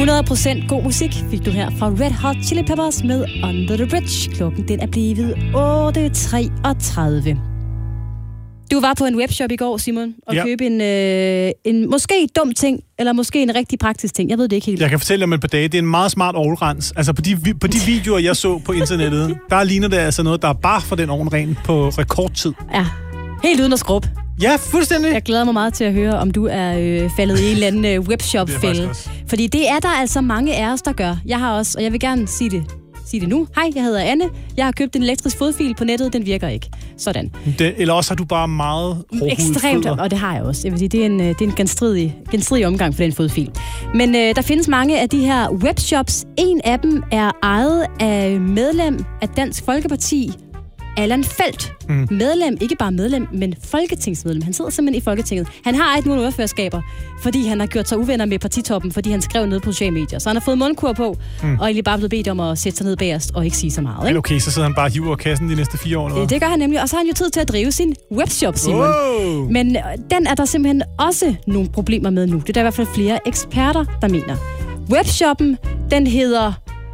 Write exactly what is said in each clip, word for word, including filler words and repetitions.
hundrede procent god musik fik du her fra Red Hot Chili Peppers med Under the Bridge. Klokken den er blevet otte treogtredive. Du var på en webshop i går, Simon, og ja. købte en, øh, en måske dum ting, eller måske en rigtig praktisk ting. Jeg ved det ikke helt. Jeg kan fortælle om et par dage. Det er en meget smart ovnrens. Altså på de, på de videoer, jeg så på internettet, der ligner det altså noget, der er bare for den ovn ren på rekordtid. Ja, helt uden at skrubbe. Ja, fuldstændig. Jeg glæder mig meget til at høre, om du er øh, faldet i en eller anden øh, webshop-fælde. Fordi det er der altså mange af os, der gør. Jeg har også, og jeg vil gerne sige det, sige det nu. Hej, jeg hedder Anne. Jeg har købt en elektrisk fodfil på nettet. Den virker ikke. Sådan. Det, eller også har du bare meget hårdhudet ekstremt, fødder. Og det har jeg også. Jeg vil sige, det er en, det er en genstridig, genstridig omgang for den fodfil. Men øh, der findes mange af de her webshops. En af dem er ejet af medlem af Dansk Folkeparti, Allan Feldt. Mm. Medlem, ikke bare medlem, men folketingsmedlem. Han sidder simpelthen i Folketinget. Han har ikke nogen ordførerskaber, fordi han har gjort sig uvenner med partitoppen, fordi han skrev ned på sociale medier. Så han har fået mundkur på, mm. og egentlig bare blevet bedt om at sætte sig ned bagerst og ikke sige så meget. Ikke? Okay, så sidder han bare og hiver kassen de næste fire år. Eller? Det gør han nemlig, og så har han jo tid til at drive sin webshop, Simon. Wow. Men den er der simpelthen også nogle problemer med nu. Det er der i hvert fald flere eksperter, der mener. Webshoppen, den hedder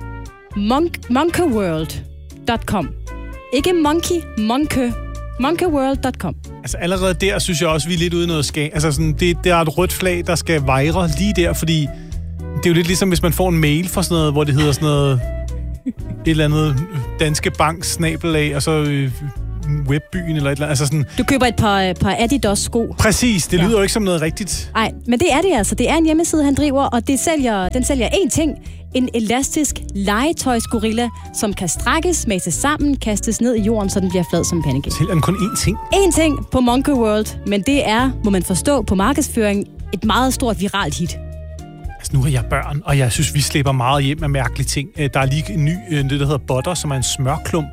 monk, monkeworld punktum com. Ikke monkey, monke. monkeworld punktum com. Altså allerede der synes jeg også, vi er lidt ude i noget skab. Altså sådan, det, det er et rødt flag, der skal vejre lige der, fordi det er jo lidt ligesom, hvis man får en mail fra sådan noget, hvor det hedder sådan noget et eller andet Danske Bank snabelag, og så øh, webbyen eller et eller andet. Altså sådan, du køber et par, par Adidas-sko. Præcis, det lyder ja. jo ikke som noget rigtigt. Nej, men det er det altså. Det er en hjemmeside, han driver, og det sælger, den sælger én ting. En elastisk legetøjsgorilla, som kan strækkes, mases sammen, kastes ned i jorden, så den bliver flad som pandekage. Sælger den kun én ting? Én ting på Monkey World, men det er, må man forstå på markedsføring, et meget stort viralt hit. Altså nu har jeg børn, og jeg synes, vi slipper meget hjem af mærkelige ting. Der er lige en ny, det der hedder butter, som er en smørklump.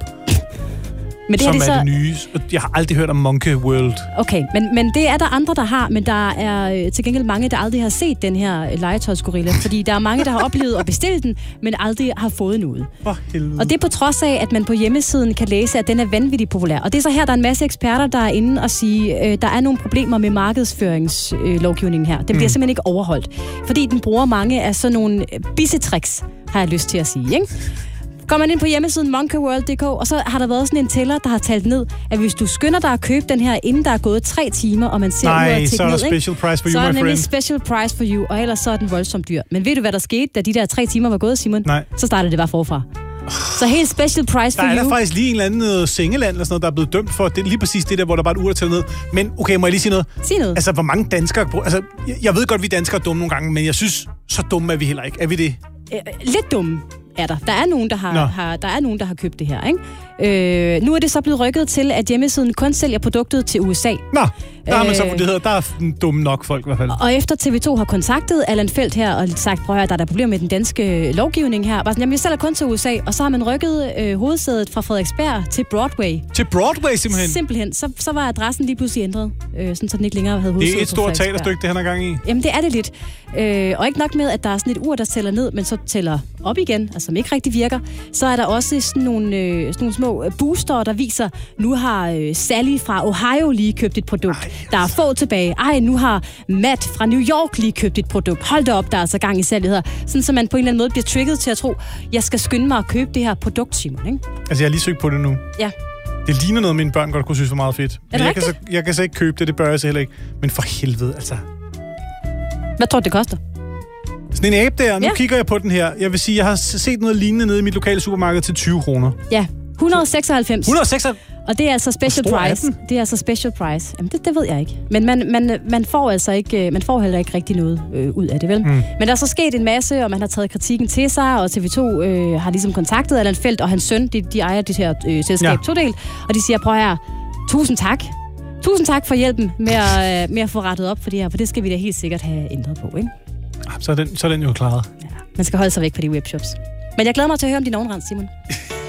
Men det som er, det, så... er det nye. Jeg har aldrig hørt om Monkey World. Okay, men, men det er der andre, der har, men der er til gengæld mange, der aldrig har set den her legetøjsgorilla, fordi der er mange, der har oplevet at bestille den, men aldrig har fået noget. For helvede. Og det er på trods af, at man på hjemmesiden kan læse, at den er vanvittigt populær. Og det er så her, der er en masse eksperter, der er inde og sige, øh, der er nogle problemer med markedsføringslovgivningen her. Den bliver mm. simpelthen ikke overholdt, fordi den bruger mange af sådan nogle bissetricks, har jeg lyst til at sige, ikke? Går man ind på hjemmesiden monkeworld punktum d k, og så har der været sådan en tæller, der har talt ned, at hvis du skynder dig at købe den her, inden der er gået tre timer, og man ser Nej, ud af så er der special price for you, så my er der friend. special price for you, og ellers så er den voldsomt dyr. Men ved du, hvad der skete, da de der tre timer var gået, Simon? Nej. Så startede det bare forfra. Så helt special price for you. Der er you. der faktisk lige en eller anden sengeland, eller sådan noget, der er blevet dømt for det, lige præcis det der, hvor der bare er et ur, der tæller ned. Men okay, må jeg lige sige noget? Sig noget. Altså, hvor mange danskere... Altså, jeg ved godt, vi danskere er dumme nogle gange, men jeg synes, så dumme er vi heller ikke. Er vi det? Øh, lidt dumme er der. Der er nogen, der har, har, der er nogen, der har købt det her, ikke? Øh, nu er det så blevet rykket til, at hjemmesiden kun sælger produktet til U S A. Nå, der har man så vurderet, der er dumme nok folk i hvert fald. Og efter T V to har kontaktet Allan Feldt her og sagt, prøv at høre, der er der problemer med den danske lovgivning her. Bare sådan, jamen, jeg sælger kun til U S A, og så har man rykket øh, hovedsædet fra Frederiksberg til Broadway. Til Broadway simpelthen? Simpelthen. Så, så var adressen lige pludselig ændret, øh, sådan, så den ikke længere havde hovedsædet. Det er et stort teaterstykke, det han er gang i. Jamen, det er det lidt. Øh, og ikke nok med, at der er sådan et ur, der tæller ned, men så tæller op igen, altså som ikke rigtig virker. Så er der også sådan nogle, øh, sådan nogle små booster, der viser, nu har øh, Sally fra Ohio lige købt et produkt. Ej, der er få tilbage. Ej, nu har Matt fra New York lige købt et produkt. Hold da op, der er altså gang i salget her. Sådan, så man på en eller anden måde bliver trigget til at tro, jeg skal skynde mig at købe det her produkt, Simon, ikke? Altså, jeg har lige søgt på det nu. Ja. Det ligner noget, mine børn godt kunne synes var meget fedt. Men jeg kan, så, jeg kan så ikke købe det, det bør jeg så heller ikke. Men for helvede, altså. Hvad tror du, det koster? Sådan en abe der. Nu ja. kigger jeg på den her. Jeg vil sige, jeg har set noget lignende nede i mit lokale supermarked til tyve kroner. Ja, et hundrede og seksoghalvfems. et hundrede og seksoghalvfems? Og det er altså special price. Det er altså special price. Jamen, det, det ved jeg ikke. Men man, man, man får altså ikke, man får heller ikke rigtig noget øh, ud af det, vel? Mm. Men der er så sket en masse, og man har taget kritikken til sig, og T V to øh, har ligesom kontaktet Allan Feldt og hans søn. De, de ejer det her øh, selskab ja. todel, og de siger, prøv her, tusind tak. Tusind tak for hjælpen med at, øh, med at få rettet op for det her, for det skal vi da helt sikkert have ændret på, ikke? Så er den, så er den jo klaret. Ja, man skal holde sig væk fra de webshops. Men jeg glæder mig til at høre om din ovenrens, Simon.